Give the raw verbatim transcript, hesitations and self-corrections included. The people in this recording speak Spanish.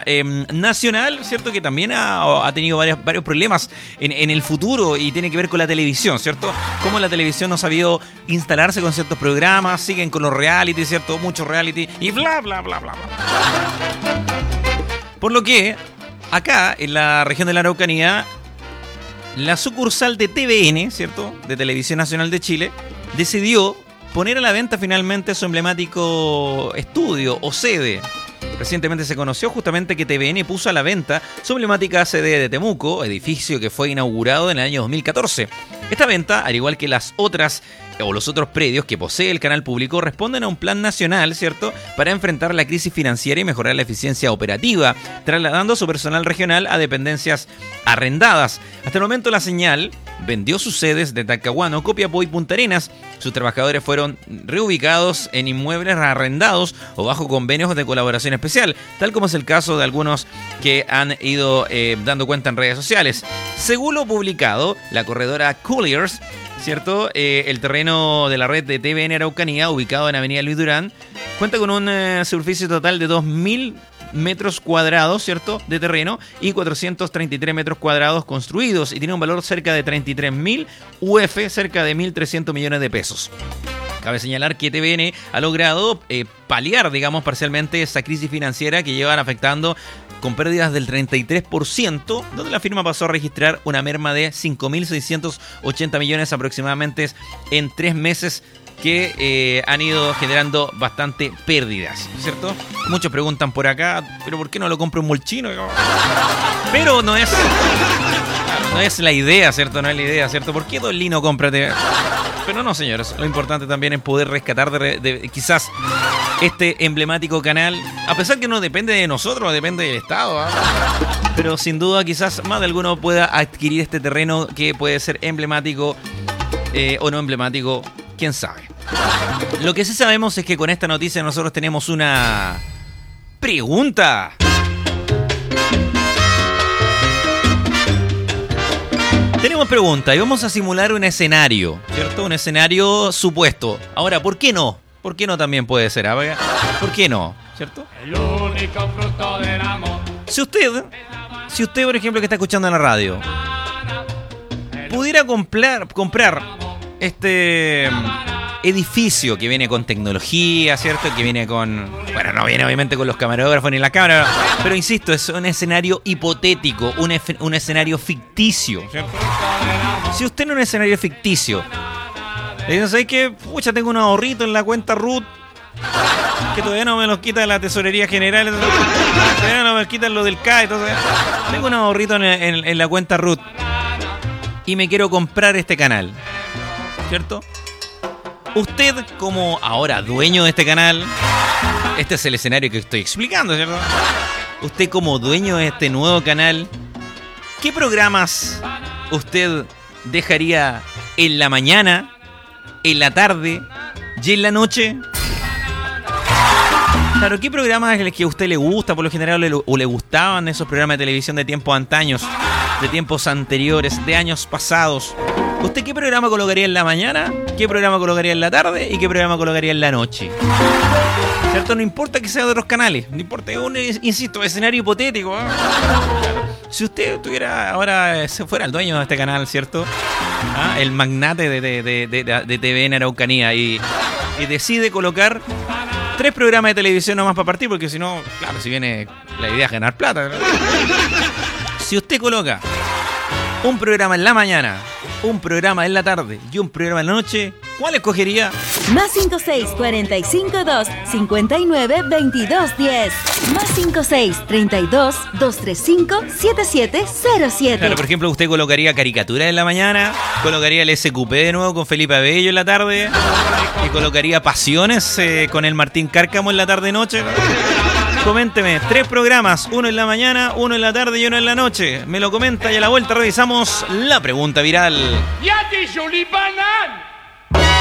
eh, nacional, ¿cierto? Que también ha, ha tenido varios, varios problemas en, en el futuro y tiene que ver con la televisión, ¿cierto? Cómo la televisión no ha sabido instalarse con ciertos programas, siguen con los reality, ¿cierto? Muchos reality y bla, bla, bla, bla, bla. Por lo que, acá, en la región de la Araucanía, la sucursal de T V N, ¿cierto?, de Televisión Nacional de Chile, decidió poner a la venta finalmente su emblemático estudio o sede. Recientemente se conoció justamente que T V N puso a la venta su emblemática sede de Temuco, edificio que fue inaugurado en el año dos mil catorce. Esta venta, al igual que las otras o los otros predios que posee el canal público, responden a un plan nacional, ¿cierto?, para enfrentar la crisis financiera y mejorar la eficiencia operativa, trasladando su personal regional a dependencias arrendadas. Hasta el momento la señal vendió sus sedes de Talcahuano, Copiapó y Punta Arenas. Sus trabajadores fueron reubicados en inmuebles arrendados o bajo convenios de colaboración especial, tal como es el caso de algunos que han ido eh, dando cuenta en redes sociales. Según lo publicado, la corredora Colliers, ¿cierto? Eh, el terreno de la red de T V N Araucanía, ubicado en Avenida Luis Durán, cuenta con una superficie total de dos mil metros cuadrados, ¿cierto?, de terreno y cuatrocientos treinta y tres metros cuadrados construidos y tiene un valor cerca de treinta y tres mil U F, cerca de mil trescientos millones de pesos. Cabe señalar que T V N ha logrado eh, paliar, digamos, parcialmente esa crisis financiera que llevan afectando con pérdidas del treinta y tres por ciento, donde la firma pasó a registrar una merma de cinco mil seiscientos ochenta millones aproximadamente en tres meses que eh, han ido generando bastante pérdidas, ¿cierto? Muchos preguntan por acá, ¿pero por qué no lo compro en Molchino? Pero no es, no es la idea, ¿cierto? No es la idea, ¿cierto? ¿Por qué Don Lino cómprate? Pero no, señores, lo importante también es poder rescatar de, de, quizás este emblemático canal, a pesar que no depende de nosotros, depende del Estado, ¿eh? Pero sin duda quizás más de alguno pueda adquirir este terreno que puede ser emblemático eh, o no emblemático, quién sabe. Lo que sí sabemos es que con esta noticia nosotros tenemos una pregunta. Tenemos pregunta y vamos a simular un escenario, ¿cierto? Un escenario supuesto. Ahora, ¿por qué no? ¿Por qué no también puede ser? ¿Por qué no? ¿Cierto? El único fruto del amor. Si usted, si usted, por ejemplo, que está escuchando en la radio, pudiera comprar, comprar este edificio que viene con tecnología, ¿cierto? Que viene con... Bueno, no viene obviamente con los camarógrafos ni la cámara, pero insisto, es un escenario hipotético, un, ef- un escenario ficticio, ¿cierto? Si usted en un escenario ficticio le dice, ¿sabes qué? Pucha, tengo un ahorrito en la cuenta Ruth que todavía no me los quita la tesorería general, todavía no me quitan lo del C A E, entonces tengo un ahorrito en, en, en la cuenta Ruth y me quiero comprar este canal, ¿cierto? Usted, como ahora dueño de este canal, este es el escenario que estoy explicando, ¿cierto? Usted, como dueño de este nuevo canal, ¿qué programas usted dejaría en la mañana, en la tarde y en la noche? Claro, ¿qué programas es el que a usted le gusta, por lo general, le, o le gustaban esos programas de televisión de tiempos antaños, de tiempos anteriores, de años pasados? ¿Usted qué programa colocaría en la mañana? ¿Qué programa colocaría en la tarde? ¿Y qué programa colocaría en la noche? ¿Cierto? No importa que sea de otros canales. No importa, es un, insisto, escenario hipotético, ¿eh? Si usted tuviera ahora, se fuera el dueño de este canal, ¿cierto? ¿Ah? El magnate de, de, de, de, de T V N Araucanía y, y decide colocar tres programas de televisión nomás para partir, porque si no, claro, si viene la idea es ganar plata, ¿verdad? Si usted coloca un programa en la mañana, un programa en la tarde y un programa en la noche, ¿cuál escogería? Más cinco seis, cuatro cinco dos, cinco nueve, veintidós diez. Más cinco seis, treinta y dos, doscientos treinta y cinco, setenta y siete cero siete. Claro, por ejemplo, usted colocaría Caricatura en la mañana, colocaría el S Q P de nuevo con Felipe Abello en la tarde, y colocaría Pasiones eh, con el Martín Cárcamo en la tarde-noche. Coménteme, tres programas, uno en la mañana, uno en la tarde y uno en la noche. Me lo comenta y a la vuelta revisamos la pregunta viral. ¡Ya te Julipanan!